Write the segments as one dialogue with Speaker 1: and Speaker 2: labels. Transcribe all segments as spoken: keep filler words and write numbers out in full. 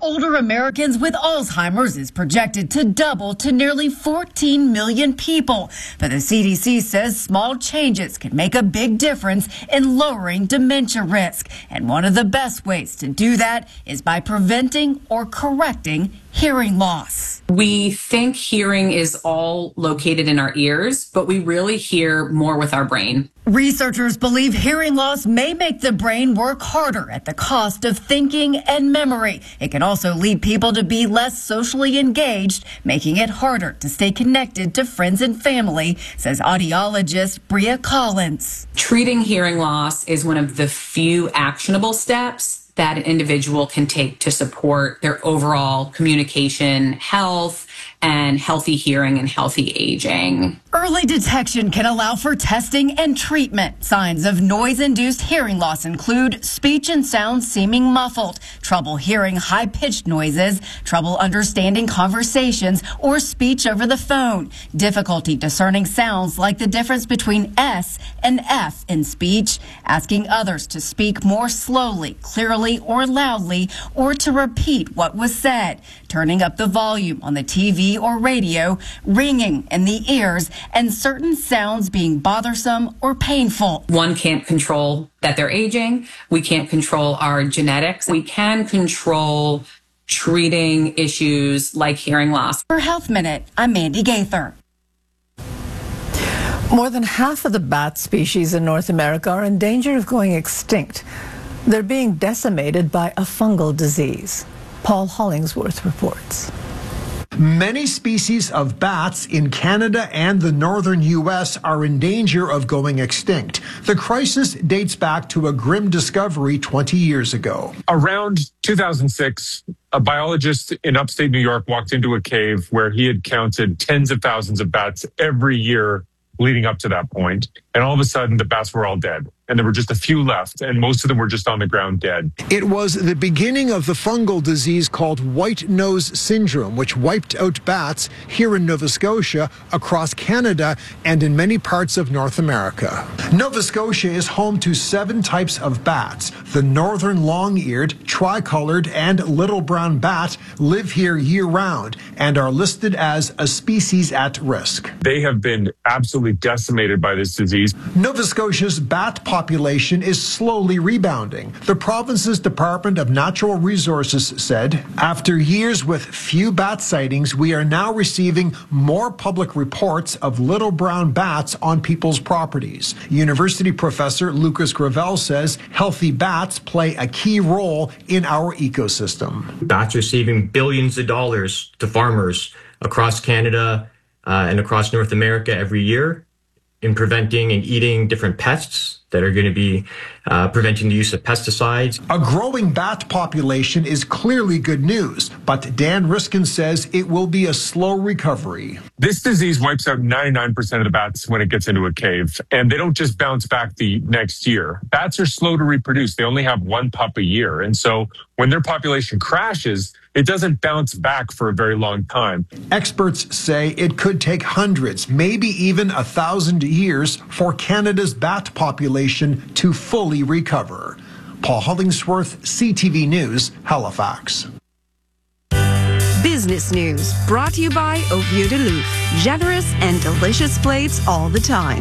Speaker 1: older Americans with Alzheimer's is projected to double to nearly fourteen million people. But the C D C says small changes can make a big difference in lowering dementia risk. And one of the best ways to do that is by preventing or correcting hearing loss.
Speaker 2: We think hearing is all located in our ears, but we really hear more with our brain.
Speaker 1: Researchers believe hearing loss may make the brain work harder at the cost of thinking and memory. It can also lead people to be less socially engaged, making it harder to stay connected to friends and family, says audiologist Bria Collins.
Speaker 2: Treating hearing loss is one of the few actionable steps that an individual can take to support their overall communication, health, and healthy hearing and healthy aging.
Speaker 1: Early detection can allow for testing and treatment. Signs of noise-induced hearing loss include speech and sounds seeming muffled, trouble hearing high-pitched noises, trouble understanding conversations or speech over the phone, difficulty discerning sounds like the difference between S and F in speech, asking others to speak more slowly, clearly, or loudly, or to repeat what was said, turning up the volume on the T V or radio, ringing in the ears, and certain sounds being bothersome or painful.
Speaker 2: One can't control that they're aging. We can't control our genetics. We can control treating issues like hearing loss.
Speaker 1: For Health Minute, I'm Mandy Gaither.
Speaker 3: More than half of the bat species in North America are in danger of going extinct. They're being decimated by a fungal disease. Paul Hollingsworth reports.
Speaker 4: Many species of bats in Canada and the northern U S are in danger of going extinct. The crisis dates back to a grim discovery twenty years ago.
Speaker 5: Around two thousand six, a biologist in upstate New York walked into a cave where he had counted tens of thousands of bats every year leading up to that point. And all of a sudden, the bats were all dead. And there were just a few left, and most of them were just on the ground dead.
Speaker 4: It was the beginning of the fungal disease called white nose syndrome, which wiped out bats here in Nova Scotia, across Canada, and in many parts of North America. Nova Scotia is home to seven types of bats. The northern long-eared, tricolored, and little brown bat live here year-round and are listed as a species at risk.
Speaker 5: They have been absolutely decimated by this disease.
Speaker 4: Nova Scotia's bat population is slowly rebounding. The province's Department of Natural Resources said, after years with few bat sightings, we are now receiving more public reports of little brown bats on people's properties. University professor Lucas Gravel says healthy bats play a key role in our ecosystem.
Speaker 6: Bats are saving billions of dollars to farmers across Canada uh, and across North America every year in preventing and eating different pests that are going to be uh, preventing the use of pesticides.
Speaker 4: A growing bat population is clearly good news, but Dan Riskin says it will be a slow recovery.
Speaker 5: This disease wipes out ninety-nine percent of the bats when it gets into a cave, and they don't just bounce back the next year. Bats are slow to reproduce. They only have one pup a year, and so when their population crashes, it doesn't bounce back for a very long time.
Speaker 4: Experts say it could take hundreds, maybe even a thousand years for Canada's bat population to fully recover. Paul Hollingsworth, C T V News, Halifax.
Speaker 7: Business News, brought to you by Au Vieux de Loup. Generous and delicious plates all the time.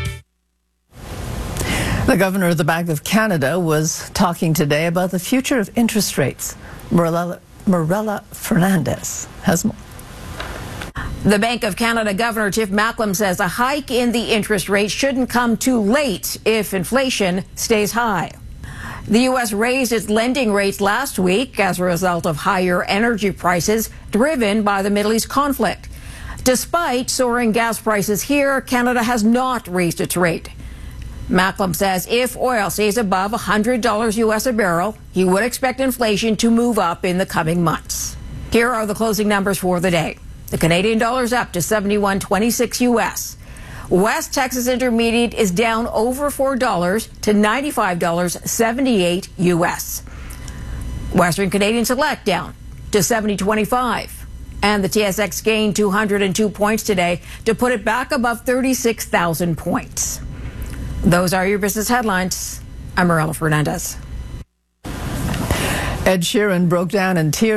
Speaker 3: The governor of the Bank of Canada was talking today about the future of interest rates. Morella, Morella Fernandez has more.
Speaker 8: The Bank of Canada Governor Tiff Macklem says a hike in the interest rate shouldn't come too late if inflation stays high. The U S raised its lending rates last week as a result of higher energy prices driven by the Middle East conflict. Despite soaring gas prices here, Canada has not raised its rate. Macklem says if oil stays above one hundred dollars U S a barrel, he would expect inflation to move up in the coming months. Here are the closing numbers for the day. The Canadian dollar is up to seventy-one twenty-six U S. West Texas Intermediate is down over four dollars to ninety-five seventy-eight U S. Western Canadian Select down to seventy twenty-five. And the T S X gained two hundred two points today to put it back above thirty-six thousand points. Those are your business headlines. I'm Morella Fernandez.
Speaker 3: Ed Sheeran broke down in tears